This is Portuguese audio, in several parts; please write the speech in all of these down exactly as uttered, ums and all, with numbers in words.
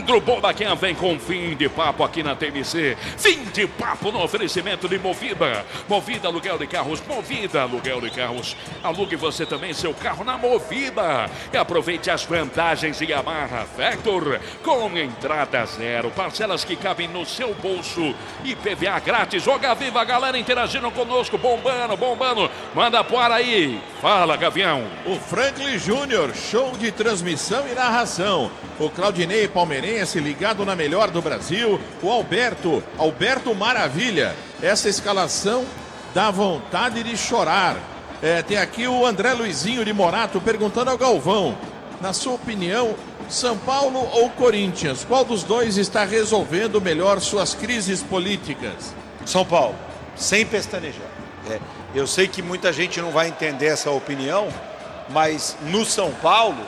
Leandro Bobaquem vem com fim de papo aqui na T M C. Fim de papo no oferecimento de Movida. Movida Aluguel de Carros. Movida Aluguel de Carros. Alugue você também seu carro na Movida. E aproveite as vantagens de Yamaha Vector. Com entrada zero. Parcelas que cabem no seu bolso. I P V A grátis. Joga Viva, galera interagindo conosco. Bombando, bombando. Manda pro ar aí. Fala, Gavião. O Franklin Júnior, show de transmissão e narração. O Claudinei Palmeirense ligado na melhor do Brasil. O Alberto, Alberto Maravilha. Essa escalação dá vontade de chorar. É, tem aqui o André Luizinho de Morato perguntando ao Galvão. Na sua opinião, São Paulo ou Corinthians? Qual dos dois está resolvendo melhor suas crises políticas? São Paulo, sem pestanejar. É, eu sei que muita gente não vai entender essa opinião, mas no São Paulo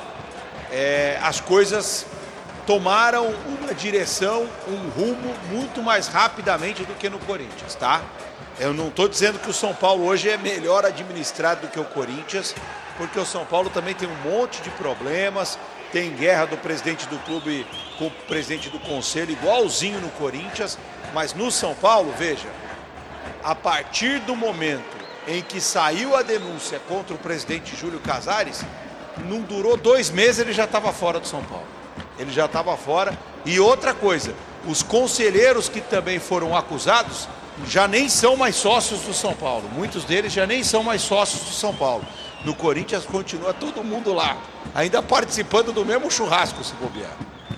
é, as coisas tomaram uma direção, um rumo muito mais rapidamente do que no Corinthians, tá? Eu não estou dizendo que o São Paulo hoje é melhor administrado do que o Corinthians, porque o São Paulo também tem um monte de problemas, tem guerra do presidente do clube com o presidente do conselho, igualzinho no Corinthians, mas no São Paulo, veja, a partir do momento em que saiu a denúncia contra o presidente Júlio Casares, não durou dois meses, ele já estava fora do São Paulo. Ele já estava fora. E outra coisa, os conselheiros que também foram acusados já nem são mais sócios do São Paulo. Muitos deles já nem são mais sócios do São Paulo. No Corinthians continua todo mundo lá, ainda participando do mesmo churrasco, se bobear.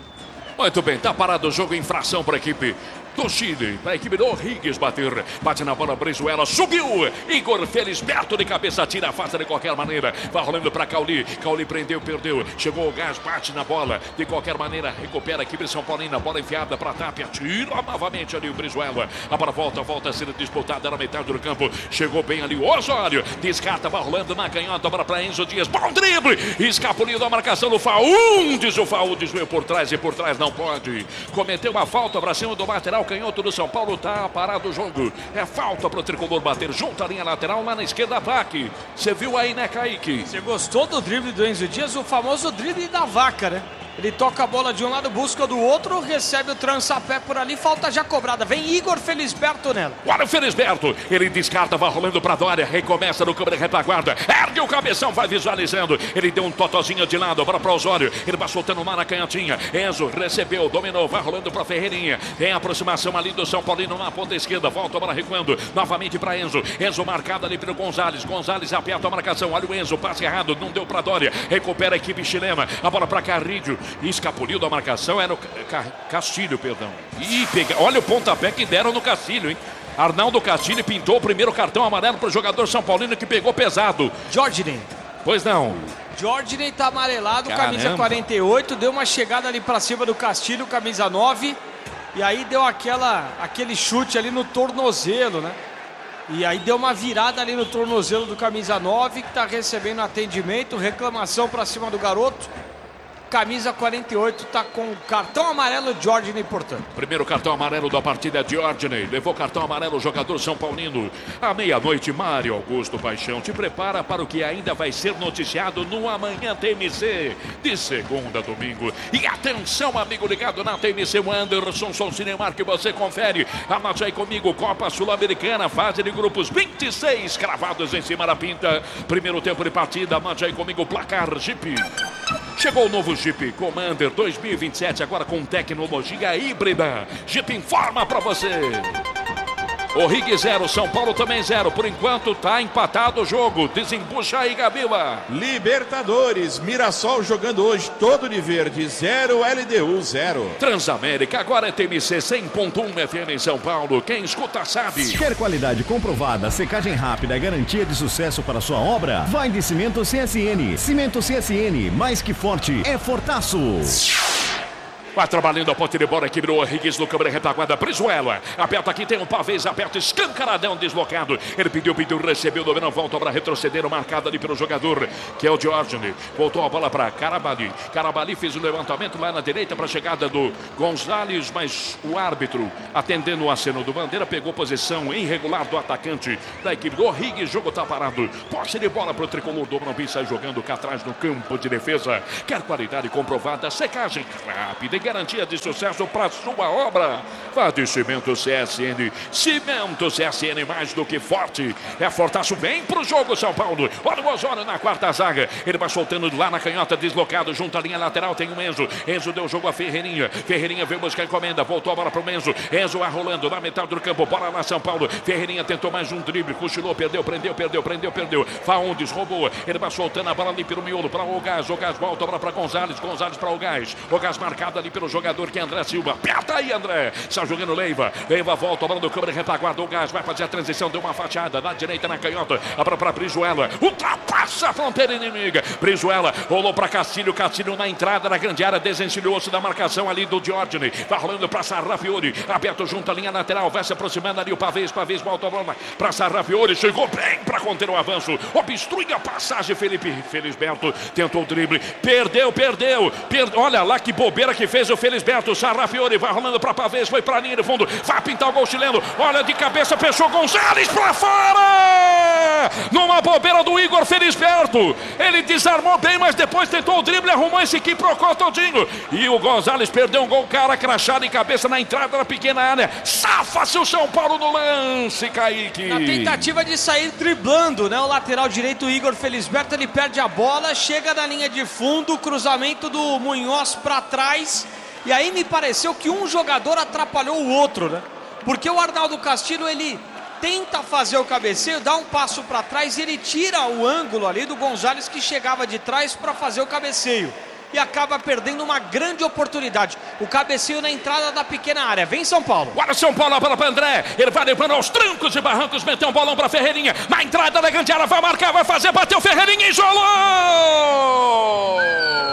Muito bem, tá parado o jogo, infração para a equipe do Chile, para a equipe do Rodrigues bater, bate na bola, Brizuela, subiu, Igor Felisberto de cabeça, tira, afasta de qualquer maneira, vai rolando para Cauli, Cauli prendeu, perdeu, chegou o Gás, bate na bola, de qualquer maneira, recupera a equipe São Paulina, bola enfiada para Tapia, tira novamente ali o Brizuela, a bola volta, volta a ser disputada na metade do campo, chegou bem ali o Osório, descarta, vai rolando na canhota, bola para Enzo Dias, bom drible, escapuliu da marcação do Faúndes, o Faúndes veio por trás e por trás não pode, cometeu uma falta para cima do lateral canhoto do São Paulo, tá parado o jogo. É falta pro tricolor bater junto à linha lateral, lá na esquerda, Vaque. Você viu aí, né, Kaique? Você gostou do drible do Enzo Dias? O famoso drible da vaca, né? Ele toca a bola de um lado, busca do outro, recebe o trança-pé por ali, falta já cobrada. Vem Igor Felisberto nela. Olha o Felisberto, ele descarta, vai rolando pra Dória, recomeça no câmera de retaguarda, ergue o cabeção, vai visualizando. Ele deu um totozinho de lado, para pro Osório, ele vai soltando o mar na canhotinha. Enzo recebeu, dominou, vai rolando pra Ferreirinha. Tem aproximação ali do São Paulino na ponta esquerda, volta a bola recuando, novamente pra Enzo. Enzo marcado ali pelo Gonzalez, Gonzalez aperta a marcação, olha o Enzo, passe errado, não deu pra Dória, recupera a equipe chilena, a bola pra Carrillo. Escapuliu da marcação, era o Castilho, perdão. Ih, pega... olha o pontapé que deram no Castilho, hein? Arnaldo Castilho pintou o primeiro cartão amarelo para o jogador São Paulino que pegou pesado. Jorginho. Pois não. Jorginho tá amarelado, Caramba. Camisa quarenta e oito, deu uma chegada ali para cima do Castilho, camisa nove. E aí deu aquela, aquele chute ali no tornozelo, né? E aí deu uma virada ali no tornozelo do camisa nove, que tá recebendo atendimento, reclamação para cima do garoto. Camisa quarenta e oito tá com cartão amarelo, Jorginho, portanto. Primeiro cartão amarelo da partida, Jorginho. Levou cartão amarelo o jogador São Paulino. À meia-noite, Mário Augusto Paixão te prepara para o que ainda vai ser noticiado no Amanhã T M C, de segunda a domingo. E atenção, amigo ligado na T M C, o Anderson Sou Cinemar, que você confere. Anote aí comigo, Copa Sul-Americana, fase de grupos, vinte e seis cravados em cima da pinta. Primeiro tempo de partida, anote aí comigo, placar Jeep. Chegou o novo Jeep Commander dois mil e vinte e sete, agora com tecnologia híbrida. Jeep informa pra você. O Rig zero, São Paulo também zero. Por enquanto tá empatado o jogo. Desembucha aí, Gabila. Libertadores, Mirassol jogando hoje todo de verde, zero, L D U zero. Transamérica, agora é T M C cem ponto um F M em São Paulo. Quem escuta sabe. Quer qualidade comprovada, secagem rápida e garantia de sucesso para sua obra? Vai de Cimento C S N. Cimento C S N, mais que forte, é fortaço. Vai trabalhando a ponte de bola aqui, virou Rodrigues no câmera retaguarda, Brizuela. Aperta aqui, tem um pavês, aperta, escancaradão, deslocado. Ele pediu, pediu, recebeu, dominou, volta para retroceder, marcado ali pelo jogador, que é o Jorginho. Voltou a bola para Carabali. Carabali fez o levantamento lá na direita para a chegada do Gonzalez, mas o árbitro, atendendo o aceno do Bandeira, pegou posição irregular do atacante da equipe do Rodrigues. Jogo tá parado. Posse de bola para o tricolor do Morumbi, sai jogando cá atrás no campo de defesa. Quer qualidade comprovada, secagem rápida e garantia de sucesso para sua obra. Vá de Cimento C S N. Cimento C S N, mais do que forte. É fortaço, vem pro jogo, São Paulo. Olha o Osório na quarta zaga. Ele vai soltando lá na canhota, deslocado, junto à linha lateral, tem o Enzo. Enzo deu jogo a Ferreirinha. Ferreirinha veio buscar a encomenda, voltou a bola pro Enzo. Enzo vai rolando na metade do campo, bola lá, São Paulo. Ferreirinha tentou mais um drible, cochilou, perdeu, prendeu, perdeu, prendeu, perdeu. Faundes roubou. Ele vai soltando a bola ali pelo miolo, para o Gás. O Gás volta para Gonzalez, Gonzalez para o Gás. O Gás marcado ali pelo jogador que é André Silva. Aperta aí, André. Está jogando Leiva. Leiva volta, a bola do câmera retaguarda. O Gás vai fazer a transição, deu uma fatiada na direita, na canhota. A bola para Brizuela. Ultrapassa a fronteira inimiga. Brizuela rolou para Castilho. Castilho na entrada da grande área, desencilhou-se da marcação ali do Diógenes. Vai rolando para Sarrafiori. Aberto junto à linha lateral, vai se aproximando ali o Pavês. Pavês volta a bola para Sarrafiori. Chegou bem para conter o avanço. Obstrui a passagem, Felipe Felisberto. Tentou o drible. Perdeu, perdeu. Perde... Olha lá que bobeira que fez o Felisberto. Sarrafiori vai rolando para Pavês. Foi para a linha de fundo. Vai pintar o gol chileno. Olha de cabeça, fechou Gonzalez para fora. Numa bobeira do Igor Felisberto. Ele desarmou bem, mas depois tentou o drible. Arrumou esse aqui pro todinho. E o Gonzalez perdeu um gol, cara crachado em cabeça na entrada da pequena área. Safa-se o São Paulo no lance, Kaique. Na tentativa de sair driblando, né? O lateral direito, Igor Felisberto, ele perde a bola, chega na linha de fundo, cruzamento do Munhoz para trás. E aí me pareceu que um jogador atrapalhou o outro, né? Porque o Arnaldo Castilho, ele tenta fazer o cabeceio, dá um passo para trás e ele tira o ângulo ali do Gonzalez, que chegava de trás para fazer o cabeceio. E acaba perdendo uma grande oportunidade. O cabeceio na entrada da pequena área. Vem São Paulo. Agora São Paulo, a bola para André. Ele vai levando aos trancos e barrancos. Meteu um bolão para Ferreirinha. Na entrada da grande área, vai marcar, vai fazer. Bateu Ferreirinha, isolou!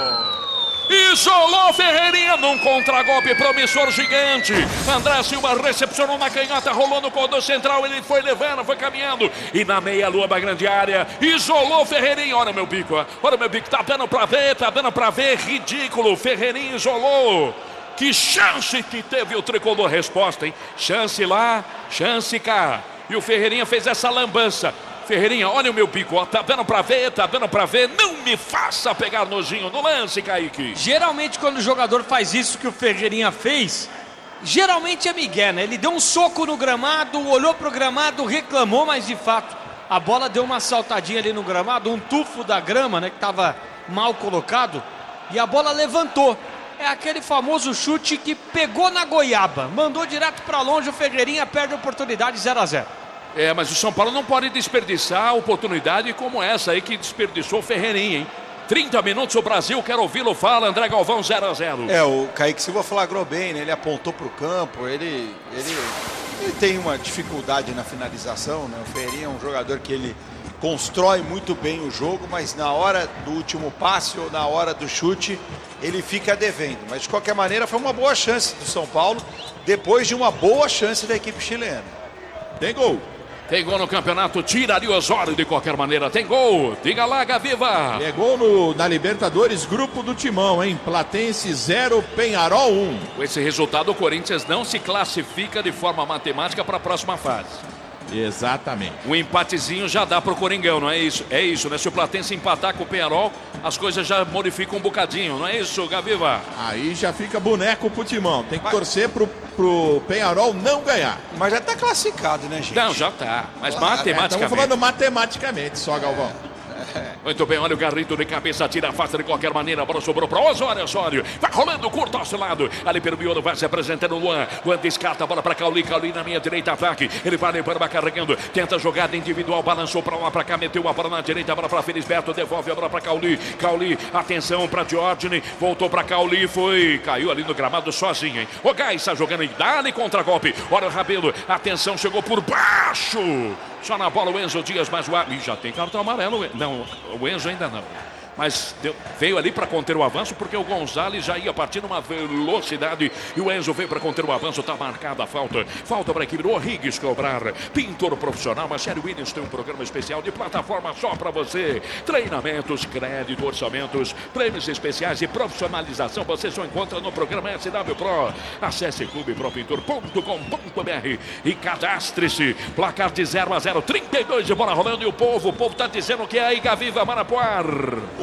Isolou Ferreirinha num contragolpe promissor gigante. André Silva recepcionou na canhota, rolou no corredor central. Ele foi levando, foi caminhando. E na meia-lua da grande área, isolou Ferreirinha. Olha meu bico, ó. Olha meu bico, tá dando pra ver, tá dando pra ver. Ridículo, Ferreirinha isolou. Que chance que teve o tricolor. Resposta, hein? Chance lá, chance cá. E o Ferreirinha fez essa lambança. Ferreirinha, olha o meu bico, ó, tá dando pra ver, tá dando pra ver. Não me faça pegar nojinho no lance, Kaique. Geralmente quando o jogador faz isso que o Ferreirinha fez, geralmente é migué, né? Ele deu um soco no gramado, olhou pro gramado, reclamou, mas de fato a bola deu uma saltadinha ali no gramado, um tufo da grama, né, que tava mal colocado, e a bola levantou. É aquele famoso chute que pegou na goiaba, mandou direto pra longe. O Ferreirinha perde a oportunidade, zero a zero. É, mas o São Paulo não pode desperdiçar oportunidade como essa aí que desperdiçou o Ferreirinha, hein? trinta minutos o Brasil, quero ouvi-lo, fala André Galvão, zero a zero. É, o Kaique Silva flagrou bem, né? Ele apontou para o campo, ele, ele, ele tem uma dificuldade na finalização, né? O Ferreirinha é um jogador que ele constrói muito bem o jogo, mas na hora do último passe ou na hora do chute, ele fica devendo. Mas de qualquer maneira foi uma boa chance do São Paulo, depois de uma boa chance da equipe chilena. Tem gol. Tem gol no campeonato, tira ali o Osório de qualquer maneira, tem gol, diga lá, Gaviva. É gol no, na Libertadores, grupo do Timão, hein? Platense zero, Penharol um. Com esse resultado, o Corinthians não se classifica de forma matemática para a próxima fase. Exatamente. O empatezinho já dá pro Coringão, não é isso? É isso, né? Se o Platense empatar com o Penharol, as coisas já modificam um bocadinho, não é isso, Gaviva? Aí já fica boneco pro Timão. Tem que mas... torcer pro, pro Penharol não ganhar. Mas já tá classificado, né, gente? Não, já tá. Mas ah, matematicamente. Estamos falando matematicamente só, Galvão. É. Muito bem, olha o Garrido de cabeça, tira, afasta de qualquer maneira, a bola sobrou para Osório, Osório, vai rolando curto ao seu lado, ali pelo miolo vai se apresentando o Luan, Luan descarta a bola para Cauli, Cauli na minha direita, ataque, ele vai levando, vai carregando, tenta a jogada individual, balançou para lá, para cá, meteu a bola na direita, a bola para Felisberto, devolve a bola para Cauli, Cauli, atenção para Diógenes, voltou para Cauli, foi, caiu ali no gramado sozinho, hein, o Gás está jogando e dá-lhe contra-golpe, olha o Rabelo, atenção, chegou por baixo, só na bola o Enzo Dias, mas o Ih, já tem cartão amarelo. Não, o Enzo ainda não. Mas deu, veio ali para conter o avanço, porque o Gonzalez já ia partir numa velocidade e o Enzo veio para conter o avanço. Está marcada a falta. Falta para a equipe do Rodrigues cobrar. Pintor profissional, mas Série Williams tem um programa especial de plataforma só para você. Treinamentos, crédito, orçamentos, prêmios especiais e profissionalização. Você só encontra no programa S W Pro. Acesse clube pro pintor ponto com ponto br e cadastre-se. Placar de zero a zero, trinta e dois de bola rolando e o povo, o povo está dizendo que é aí, Gaviva, Marapuar. O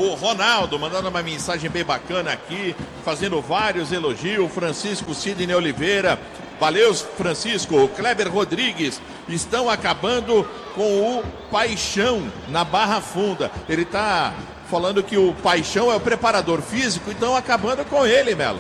O Ronaldo mandando uma mensagem bem bacana aqui, fazendo vários elogios. Francisco Sidney Oliveira. Valeu, Francisco. O Kleber Rodrigues. Estão acabando com o Paixão na Barra Funda. Ele está falando que o Paixão é o preparador físico e estão acabando com ele, Melo.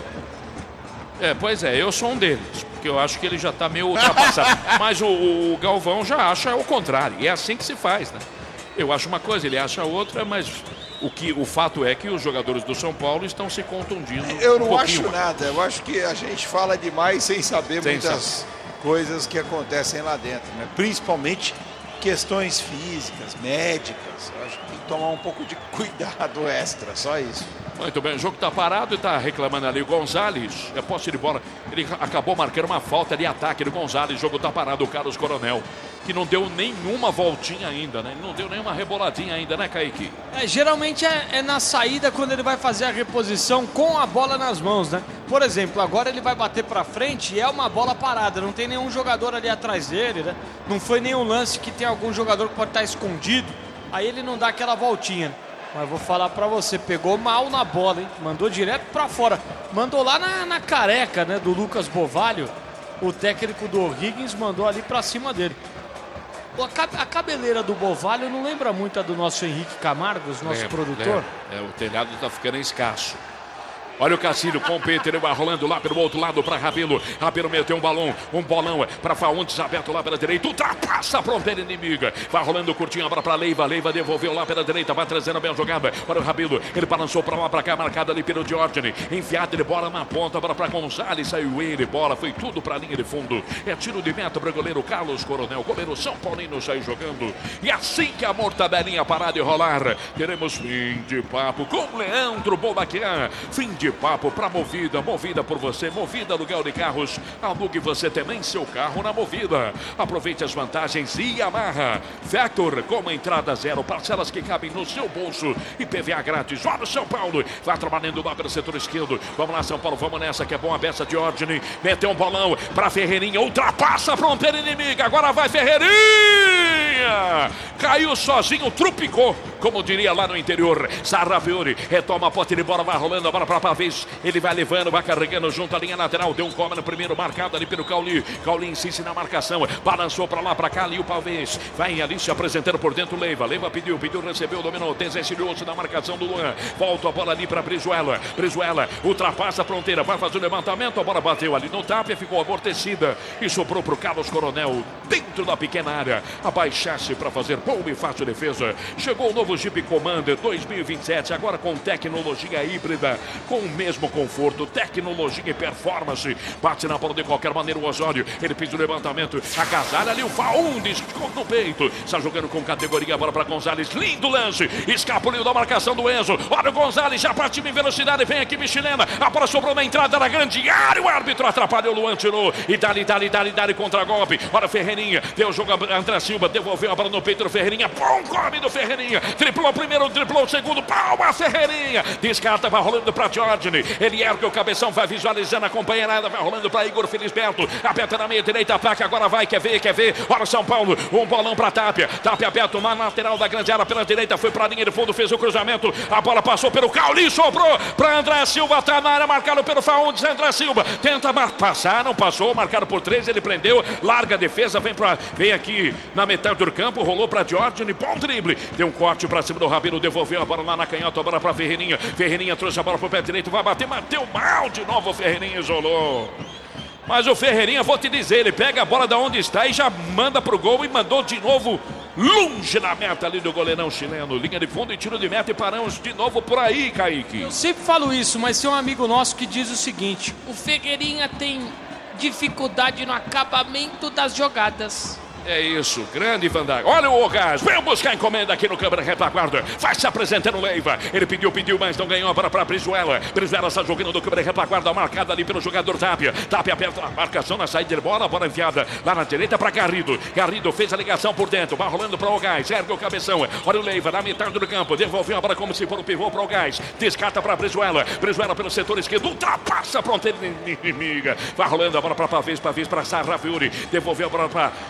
É, pois é, eu sou um deles, porque eu acho que ele já está meio ultrapassado. Mas o, o Galvão já acha o contrário, e é assim que se faz, né? Eu acho uma coisa, ele acha outra, mas o, que, o fato é que os jogadores do São Paulo estão se contundindo. Eu não um acho mais. nada, eu acho que a gente fala demais sem saber sem muitas saber. coisas que acontecem lá dentro, né? Principalmente questões físicas, médicas. Eu acho que tem que tomar um pouco de cuidado extra, só isso. Muito bem, o jogo está parado e está reclamando ali o Gonzalez. É posse de bola. Ele acabou marcando uma falta de ataque do Gonzalez. O jogo está parado, o Carlos Coronel, que não deu nenhuma voltinha ainda, né? Não deu nenhuma reboladinha ainda, né, Kaique? É, geralmente é, é na saída quando ele vai fazer a reposição com a bola nas mãos, né? Por exemplo, agora ele vai bater para frente e é uma bola parada. Não tem nenhum jogador ali atrás dele, né? Não foi nenhum lance que tem algum jogador que pode estar escondido. Aí ele não dá aquela voltinha. Mas vou falar pra você, pegou mal na bola, hein? Mandou direto pra fora. Mandou lá na, na careca, né, do Lucas Bovalho. O técnico do O'Higgins mandou ali pra cima dele. A, a cabeleira do Bovalho não lembra muito a do nosso Henrique Camargos, nosso Lembra, produtor? lembra. É, o telhado tá ficando escasso. Olha o Cacilho com o Peter, ele vai rolando lá pelo outro lado para Rabelo. Rabelo meteu um balão, um bolão para Faundes, aberto lá pela direita. Ultrapassa a fronteira inimiga. Vai rolando curtinho agora para Leiva. Leiva devolveu lá pela direita, vai trazendo bem a jogada para o Rabelo. Ele balançou para lá, para cá, marcado ali pelo Diógenes. Enfiado de bola na ponta, agora para Gonzalez. Saiu ele, bola, foi tudo para a linha de fundo. É tiro de meta para o goleiro Carlos Coronel. Goleiro São Paulino sai jogando. E assim que a mortadelinha parar de rolar, teremos fim de papo com Leandro Bobaquian. Fim de papo para Movida, Movida por você, Movida aluguel de carros, alugue você também seu carro na Movida. Aproveite as vantagens e amarra. Vector, com entrada zero, parcelas que cabem no seu bolso e P V A grátis. Olha o São Paulo, vai trabalhando lá pelo setor esquerdo. Vamos lá, São Paulo, vamos nessa que é bom a beça de Ordem. Meteu um bolão para Ferreirinha, ultrapassa a fronteira inimiga, agora vai Ferreirinha! Caiu sozinho, trupicou, como diria lá no interior. Sarrafiori, retoma a pote de bola, vai rolando a bola para Pavês. Ele vai levando, vai carregando junto à linha lateral. Deu um come no primeiro, marcado ali pelo Cauli. Cauli insiste na marcação, balançou para lá, para cá, ali o Pavês. Vai ali se apresentando por dentro, Leiva. Leiva pediu, pediu, recebeu, dominou. Desencilhou-se na marcação do Luan. Volta a bola ali para Brizuela. Brizuela ultrapassa a fronteira, vai fazer o levantamento. A bola bateu ali no tapa, ficou amortecida e sobrou para o Carlos Coronel dentro da pequena área. Abaixasse para fazer boa e fácil defesa. Chegou o novo Jeep Commander dois mil e vinte e sete, agora com tecnologia híbrida, com o mesmo conforto, tecnologia e performance. Bate na bola de qualquer maneira o Osório. Ele fez o levantamento, agasalha ali o Faundes no peito. Está jogando com categoria, a bola para Gonzalez. Lindo lance, escapuliu da marcação do Enzo. Olha o Gonzalez, já partiu em velocidade. Vem aqui, chilena. A bola sobrou na entrada da grande área. O árbitro atrapalhou, o Luan tirou. E dali, dali, dali, dali contra golpe. Olha o Ferreirinha, deu o jogo a André Silva, devolveu a bola no peito do Ferreirinha. Bom come do Ferreirinha. Triplou o primeiro, triplou o segundo. Palma, Ferreirinha. Descarta, vai rolando para Diógenes. Ele ergue o cabeção, vai visualizando a companheirada, vai rolando para Igor Felisberto. Aperta na meia direita, ataque, agora vai, quer ver, quer ver. Olha São Paulo, um bolão para Tapia. Tapia aberto na lateral da grande área pela direita, foi para a linha de fundo, fez o cruzamento. A bola passou pelo Cauli, sobrou para André Silva, tá na área, marcado pelo Faundes. André Silva tenta passar, não passou, marcado por três, ele prendeu, larga a defesa, vem, pra, vem aqui na metade do campo, rolou para Diógenes, bom drible. Deu um corte para cima do Rabelo, devolveu a bola lá na canhota, a bola para Ferreirinha. Ferreirinha trouxe a bola pro pé direito, vai bater, bateu mal de novo, o Ferreirinha isolou. Mas o Ferreirinha, vou te dizer, ele pega a bola da onde está e já manda pro gol e mandou de novo longe na meta ali do goleirão chileno. Linha de fundo e tiro de meta e paramos de novo por aí, Kaique. Eu sempre falo isso, mas tem um amigo nosso que diz o seguinte: o Ferreirinha tem dificuldade no acabamento das jogadas. É isso, grande Vandaga. Olha o Ogás, vem buscar encomenda aqui no câmera retaguarda. Vai se apresentando o Leiva. Ele pediu, pediu, mas não ganhou para para Brizuela. Brizuela está jogando no câmera retaguarda, marcada ali pelo jogador Tapia. Tapia aperta a marcação na saída de bola, a bola enfiada lá na direita para Garrido. Garrido fez a ligação por dentro, vai rolando para o Ogás, ergue o cabeção. Olha o Leiva na metade do campo, devolveu a bola como se for um pivô para o Ogás. Descarta para Brizuela. Brizuela pelo setor esquerdo, ultrapassa a fronteira inimiga. Vai rolando a bola para Pavês, Pavês para Sarrafiori. Devolveu a bola para ali o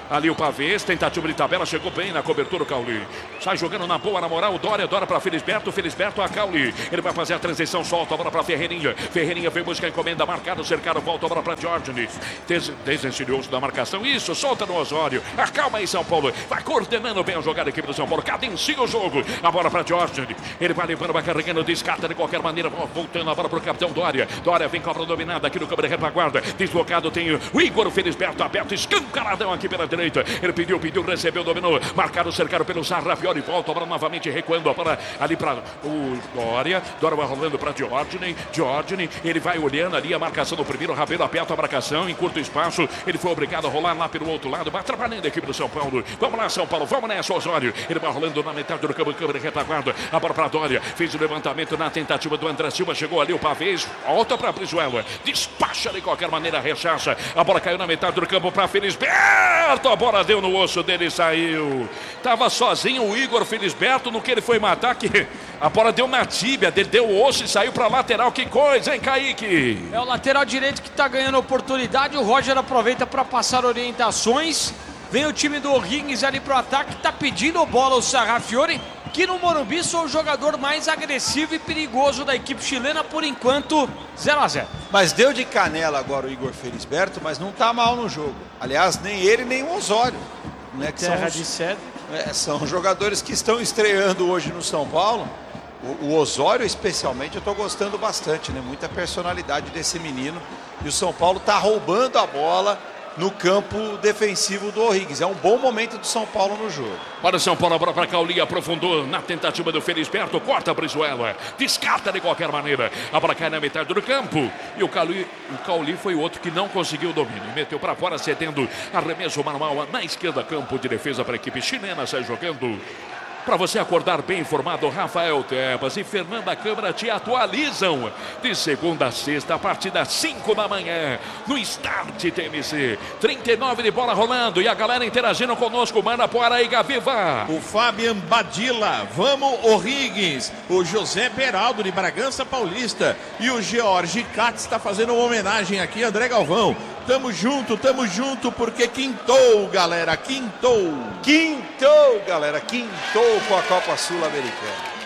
Pavês, tentativa de tabela, chegou bem na cobertura o Cauli. Sai jogando na boa, na moral, o Dória, Dória para Felisberto, Felisberto a Cauli. Ele vai fazer a transição, solta a bola para Ferreirinha. Ferreirinha vem buscar a encomenda, marcado, cercado, volta a bola para Diógenes. Des Desencilhou-se da marcação, isso, solta no Osório. Acalma aí São Paulo, vai coordenando bem a jogada da equipe do São Paulo, cadencia o jogo. A bola para Diógenes, ele vai levando, vai carregando, descarta de qualquer maneira, voltando a bola para o capitão Dória. Dória vem cobra dominada aqui no câmera de retaguarda. Deslocado tem o Igor Felisberto, aberto, escancaradão aqui pela direita. Ele pediu, pediu, recebeu, dominou. Marcado, cercado pelo Sarrafiori. Volta a bola novamente, recuando a bola ali para o Dória. Dória vai rolando para Diógenes. Diógenes, ele vai olhando ali a marcação do primeiro. Rabelo aperta a marcação, em curto espaço. Ele foi obrigado a rolar lá pelo outro lado. Vai atrapalhando a equipe do São Paulo. Vamos lá, São Paulo, vamos nessa, Osório. Ele vai rolando na metade do campo, câmera de retaguarda. A bola para Dória. Fez o levantamento na tentativa do André Silva. Chegou ali o Pavês. Volta para Brizuela. Despacha de qualquer maneira, rechaça. A bola caiu na metade do campo para Felisberto. A bola deu no osso dele e saiu. Tava sozinho o Igor Felisberto no que ele foi matar, que a bola deu na tíbia dele, deu o osso e saiu para lateral. Que coisa, hein, Kaique? É o lateral direito que tá ganhando oportunidade. O Roger aproveita para passar orientações. Vem o time do O'Higgins ali pro ataque. Tá pedindo bola o Sarrafiori, que no Morumbi sou o jogador mais agressivo e perigoso da equipe chilena, por enquanto, zero a zero. Mas deu de canela agora o Igor Felisberto, mas não tá mal no jogo. Aliás, nem ele, nem o Osório. Né, que Terra são, de sede. É, são jogadores que estão estreando hoje no São Paulo. O, o Osório, especialmente, eu tô gostando bastante, né? Muita personalidade desse menino. E o São Paulo tá roubando a bola no campo defensivo do O'Higgins. É um bom momento do São Paulo no jogo. Olha o São Paulo, a bola para Cauli, aprofundou na tentativa do Felisberto, corta a Brizuela, descarta de qualquer maneira. A bola cai na metade do campo e o Cauli, o Cauli foi o outro que não conseguiu o domínio. Meteu para fora, cedendo arremesso manual na esquerda, campo de defesa para a equipe chilena, sai jogando. Para você acordar bem informado, Rafael Tebas e Fernanda Câmara te atualizam de segunda a sexta, a partir das cinco da manhã, no Start T M C. trinta e nove de bola rolando e a galera interagindo conosco. Manda por aí, Gaviva. O Fabian Badilla, vamos O'Higgins. O José Beraldo de Bragança Paulista. E o George Katz está fazendo uma homenagem aqui, André Galvão. Tamo junto, tamo junto, porque quintou, galera, quintou. Quintou, galera, quintou com a Copa Sul-Americana.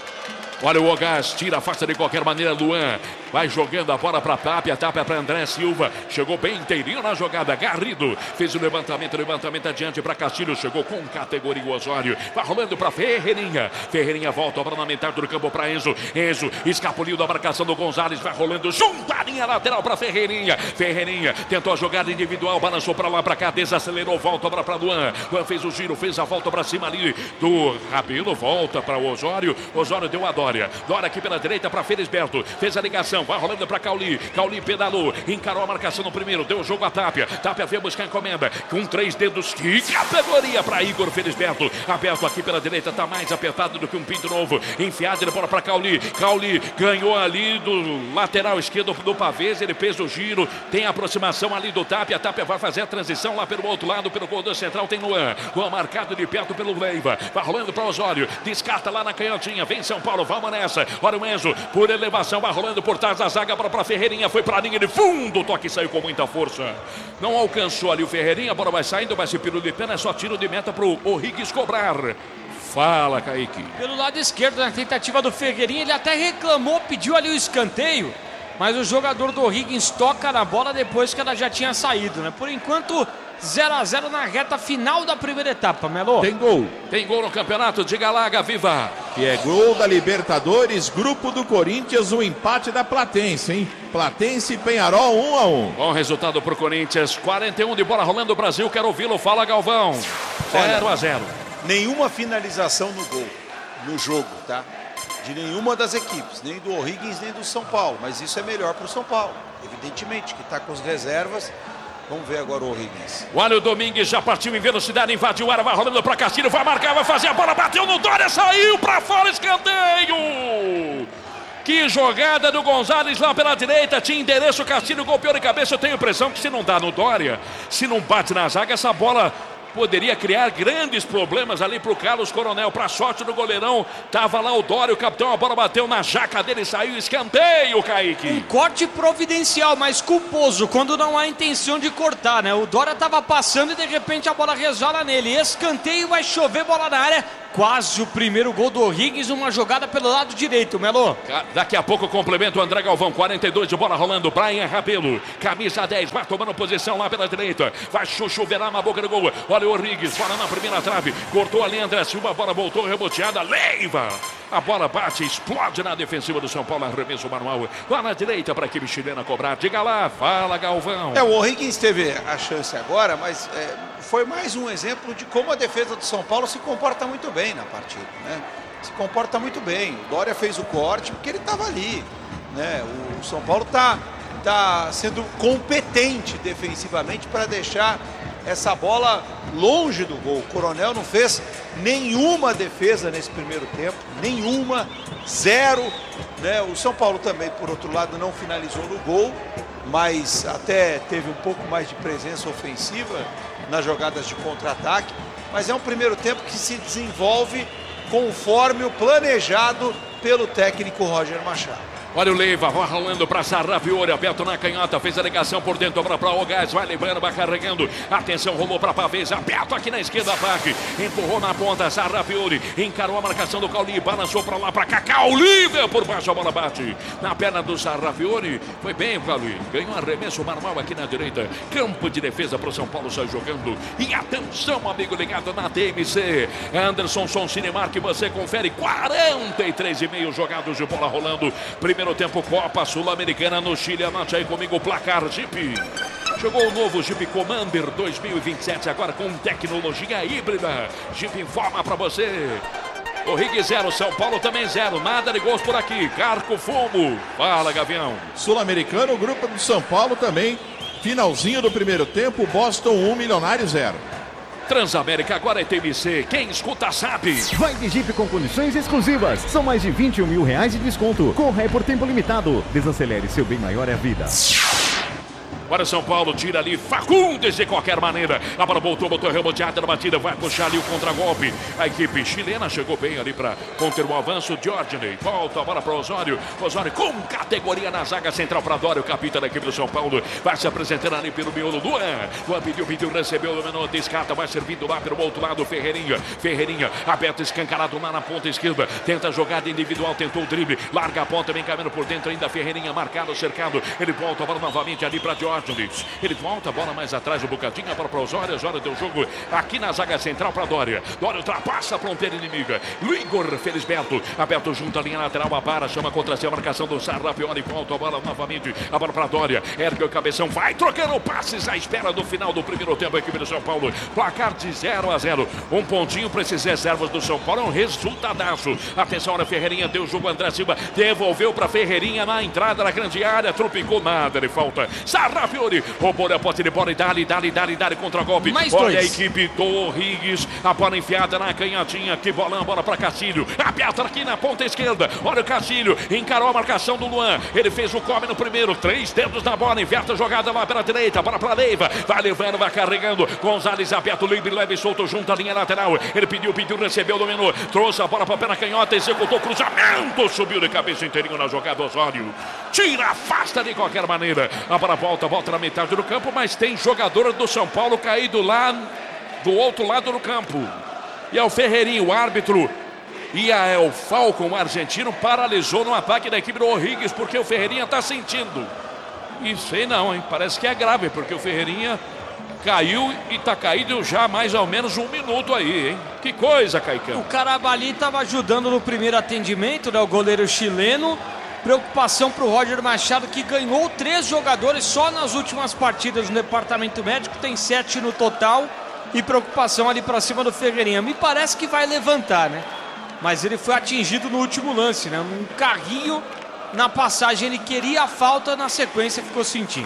Olha o Ogás, tira a faixa de qualquer maneira, Luan. Vai jogando a bola para Tapia, Tapia para André Silva. Chegou bem inteirinho na jogada. Garrido fez o levantamento, levantamento adiante para Castilho. Chegou com categoria o Osório. Vai rolando para Ferreirinha. Ferreirinha volta a bola na metade do campo para Enzo. Enzo escapuliu da marcação do Gonzalez. Vai rolando junto à linha lateral para Ferreirinha. Ferreirinha tentou a jogada individual, balançou para lá, para cá, desacelerou, volta para para Luan. Luan fez o giro, fez a volta para cima ali do Rabelo. Volta para o Osório. Osório deu a Dória. Dória aqui pela direita para Felisberto. Fez a ligação. Vai rolando para Cauli. Cauli pedalou. Encarou a marcação no primeiro. Deu o jogo a Tapia. Tapia veio buscar a encomenda. Com três dedos. Que categoria para Igor Felisberto. Aberto aqui pela direita. Está mais apertado do que um pinto novo. Enfiado de bola para Cauli. Cauli ganhou ali do lateral esquerdo do Pavês. Ele fez o giro. Tem a aproximação ali do Tapia. A Tapia vai fazer a transição lá pelo outro lado. Pelo corredor central tem Luan. Luan marcado de perto pelo Leiva. Vai rolando para Osório. Descarta lá na canhotinha. Vem São Paulo. Vamos nessa. Olha o Enzo. Por elevação. Vai rolando por trás da zaga para para Ferreirinha, foi para a linha de fundo, o toque saiu com muita força, não alcançou ali o Ferreirinha, a bola vai saindo, vai se pirulitando, é só tiro de meta para o O'Higgins cobrar. Fala, Kaique. Pelo lado esquerdo, na tentativa do Ferreirinha, ele até reclamou, pediu ali o escanteio, mas o jogador do O'Higgins toca na bola depois que ela já tinha saído, né? Por enquanto, zero a zero na reta final da primeira etapa, Melo. Tem gol. Tem gol no campeonato, diga lá, Gaviva. Que é gol da Libertadores, grupo do Corinthians, o empate da Platense, hein? Platense e Penharol, um a um. Bom resultado pro Corinthians, quarenta e um de bola rolando o Brasil, quero ouvi-lo, fala Galvão. zero a zero. Nenhuma finalização no gol, no jogo, tá? De nenhuma das equipes, nem do O'Higgins, nem do São Paulo, mas isso é melhor pro São Paulo, evidentemente, que tá com as reservas. Vamos ver agora o O'Higgins. Olha o Domingues, já partiu em velocidade, invadiu a área, vai rolando para Castilho, vai marcar, vai fazer a bola, bateu no Dória, saiu para fora, escanteio! Que jogada do Gonzalez lá pela direita, tinha endereço, Castilho golpeou de cabeça. Eu tenho a impressão que se não dá no Dória, se não bate na zaga, essa bola poderia criar grandes problemas ali pro Carlos Coronel. Pra sorte do goleirão, tava lá o Dória, o capitão, a bola bateu na jaca dele e saiu, escanteio, Kaique. Um corte providencial, mas culposo, quando não há intenção de cortar, né? O Dória tava passando e de repente a bola resvala nele. Escanteio, vai chover bola na área. Quase o primeiro gol do O'Higgins, uma jogada pelo lado direito, Melo. Daqui a pouco complemento o André Galvão, quarenta e dois de bola rolando, Brian Rabelo, camisa dez, vai tomando posição lá pela direita, vai chuchuverar na boca do gol, olha o O'Higgins, bola na primeira trave, cortou ali André Silva, a bola voltou reboteada, Leiva, a bola bate, explode na defensiva do São Paulo, arremesso manual, lá na direita para a equipe chilena cobrar, diga lá, fala Galvão. É, o O'Higgins teve a chance agora, mas é, foi mais um exemplo de como a defesa do São Paulo se comporta muito bem na partida, né? Se comporta muito bem. O Dória fez o corte porque ele estava ali, né? O São Paulo está tá sendo competente defensivamente para deixar essa bola longe do gol. O Coronel não fez nenhuma defesa nesse primeiro tempo, nenhuma, zero, né? O São Paulo também, por outro lado, não finalizou no gol, mas até teve um pouco mais de presença ofensiva nas jogadas de contra-ataque. Mas é um primeiro tempo que se desenvolve conforme o planejado pelo técnico Roger Machado. Olha o Leiva, vai rolando para Sarrafiori, aberto na canhota, fez a ligação por dentro, para o Gás, vai levando, vai carregando, atenção, rolou para Pavês, aberto aqui na esquerda, ataque, empurrou na ponta, Sarrafiori, encarou a marcação do Cauli, balançou para lá, para cá, Cauli, por baixo a bola bate, na perna do Sarrafiori, foi bem o Cauli, ganhou arremesso manual aqui na direita, campo de defesa para o São Paulo, sai jogando, e atenção, amigo ligado na T M C, Anderson Son Cinemark, que você confere, quarenta e três e meio jogados de bola rolando, primeiro Primeiro tempo, Copa Sul-Americana no Chile. Anote aí comigo o placar, Jeep. Chegou o novo Jeep Commander dois mil e vinte e sete, agora com tecnologia híbrida. Jeep informa pra você. O'Higgins zero, São Paulo também zero. Nada de gols por aqui. Carco Fumo. Fala, Gavião. Sul-Americano, o grupo do São Paulo também. Finalzinho do primeiro tempo, Boston um, Milionário zero. Transamérica agora é T M C, quem escuta sabe. Vai de Jeep com condições exclusivas. São mais de vinte e um mil reais de desconto. Corre por tempo limitado. Desacelere, seu bem maior é a vida. Para São Paulo, tira ali Fagundes de qualquer maneira. A bola voltou, botou reboteada na batida, vai puxar ali o contragolpe. A equipe chilena chegou bem ali para conter o avanço. Diógenes volta a bola para Osório. Osório com categoria na zaga central para Dória, o capitão da equipe do São Paulo. Vai se apresentando ali pelo miolo. Luan. Luan pediu, pediu, recebeu, dominou, descarta, vai servindo lá pelo outro lado. Ferreirinha, Ferreirinha, aberto, escancarado lá na ponta esquerda. Tenta a jogada individual, tentou o drible. Larga a ponta, vem caminhando por dentro ainda. Ferreirinha marcado, cercado. Ele volta a bola novamente ali para Diógenes. Ele volta a bola mais atrás, o bocadinho, a bola para Osório. Osório deu jogo aqui na zaga central para Dória. Dória ultrapassa a fronteira inimiga. Igor Felisberto, aberto junto à linha lateral, a barra chama contra si a marcação do Sarrafiori. Volta a bola novamente, a bola para Dória. Ergue o cabeção, vai trocando passes à espera do final do primeiro tempo. A equipe do São Paulo, placar de zero a zero. Um pontinho para esses reservas do São Paulo, é um resultadaço. Atenção, a Ferreirinha deu jogo, André Silva devolveu para Ferreirinha na entrada da grande área, tropicou nada de falta. Sarrafiori roubou a posse de bola e dali, dali, dali, dali contra golpe. Mais Olha dois. A equipe do O'Higgins, a bola enfiada na canhotinha, que bolão, bola para Castilho, aberta aqui na ponta esquerda. Olha o Castilho, encarou a marcação do Luan, ele fez o come no primeiro, três dedos na bola, inverte a jogada lá pela direita, bola para Leiva, vai levando, vai carregando, Gonzalez aberto, livre, leve, solto, junto à linha lateral, ele pediu, pediu, recebeu, dominou, trouxe a bola para a pé na canhota, executou cruzamento, subiu de cabeça inteirinho na jogada, Osório, tira, afasta de qualquer maneira, a bola volta, volta na metade do campo, mas tem jogador do São Paulo caído lá do outro lado do campo. E é o Ferreirinho, o árbitro. E é o Falcon, o argentino, paralisou no ataque da equipe do O'Higgins, porque o Ferreirinha está sentindo. E sei não, hein? Parece que é grave, porque o Ferreirinha caiu e está caído já há mais ou menos um minuto aí, hein? Que coisa, Caicão. O Carabali estava ajudando no primeiro atendimento, né? O goleiro chileno. Preocupação para o Roger Machado, que ganhou três jogadores só nas últimas partidas no departamento médico, tem sete no total, e preocupação ali para cima do Ferreirinha. Me parece que vai levantar, né? Mas ele foi atingido no último lance, né? Um carrinho na passagem, ele queria a falta, na sequência ficou sentindo.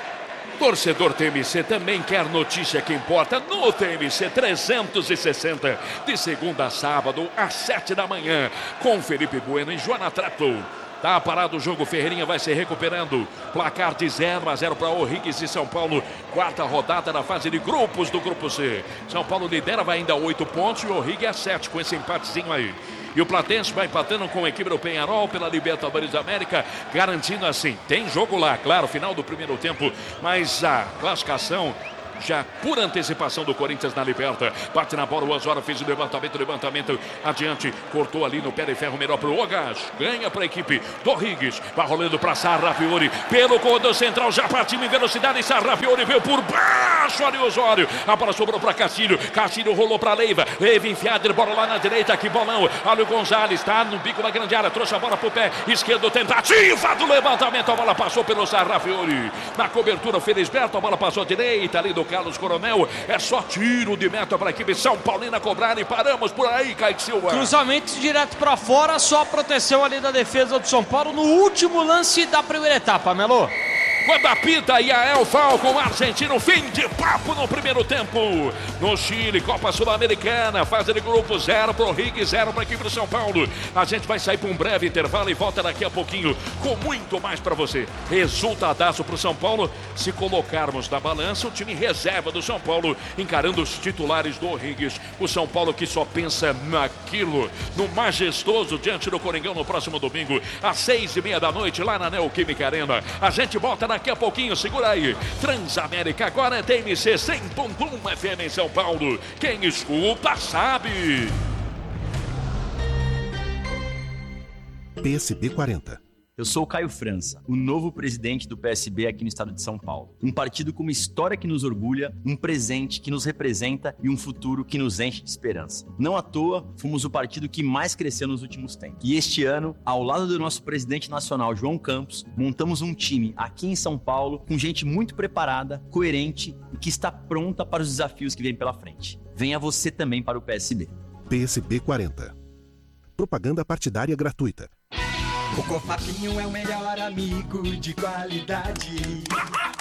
Torcedor T M C também quer notícia que importa no T M C trezentos e sessenta, de segunda a sábado, às sete da manhã, com Felipe Bueno e Joana Trato. Tá parado o jogo, Ferreirinha vai se recuperando. Placar de zero a zero para O'Higgins e São Paulo. Quarta rodada na fase de grupos do Grupo C. São Paulo lidera, vai ainda a oito pontos e o O'Higgins é sete com esse empatezinho aí. E o Platense vai empatando com a equipe do Penharol pela Libertadores da América, garantindo assim, tem jogo lá, claro, final do primeiro tempo, mas a classificação já por antecipação do Corinthians na Liberta. Bate na bola, o Osório fez o levantamento, levantamento adiante, cortou ali no pé de ferro, melhor pro Ogas, ganha para a equipe do O'Higgins, vai rolando para Sarrafiori, pelo corredor central, já partiu em velocidade, Sarrafiori veio por baixo ali o Osório, a bola sobrou para Castilho, Castilho rolou para Leiva, Leiva enfiado, bola lá na direita, que bolão, olha o Gonzalez, está no bico da grande área, trouxe a bola pro pé esquerdo, tentativa do levantamento, a bola passou pelo Sarrafiori, na cobertura, Felisberto, a bola passou à direita ali do Carlos Coronel, é só tiro de meta para a equipe São Paulina cobrar e paramos por aí, Kaique Silva. Cruzamento direto para fora, só proteção ali da defesa do São Paulo no último lance da primeira etapa, Melo. Quando apita Yael Falcon, argentino, fim de papo no primeiro tempo. No Chile, Copa Sul-Americana, fase de grupo, zero para o O'Higgins, zero para a equipe do São Paulo. A gente vai sair para um breve intervalo e volta daqui a pouquinho com muito mais para você. Resultadaço para o São Paulo. Se colocarmos na balança, o time reserva do São Paulo encarando os titulares do O'Higgins. O São Paulo que só pensa naquilo, no majestoso diante do Coringão no próximo domingo, às seis e meia da noite, lá na Neoquímica Arena. A gente volta daqui a pouquinho, segura aí. Transamérica agora é T M C cem ponto um F M em São Paulo. Quem escuta sabe. P S B quarenta. Eu sou o Caio França, o novo presidente do P S B aqui no estado de São Paulo. Um partido com uma história que nos orgulha, um presente que nos representa e um futuro que nos enche de esperança. Não à toa, fomos o partido que mais cresceu nos últimos tempos. E este ano, ao lado do nosso presidente nacional, João Campos, montamos um time aqui em São Paulo com gente muito preparada, coerente e que está pronta para os desafios que vêm pela frente. Venha você também para o P S B. P S B quarenta. Propaganda partidária gratuita. O Cofapinho é o melhor amigo de qualidade.